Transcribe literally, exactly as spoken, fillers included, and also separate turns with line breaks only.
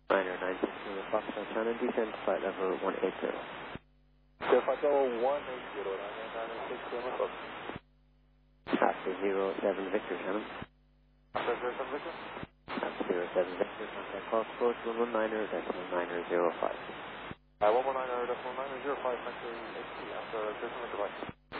Niner nine six zero Foxtrot China, descend to flight level one eight zero.
So flight level one eight zero, Niner nine six zero.
After zero seven Victor Channel.
After zero seven Victor?
After zero seven Victor, contact call approach one one niner decimal niner zero five.
Uh, one one niner decimal niner zero five, Factory H T, after zero seven Victor, bye.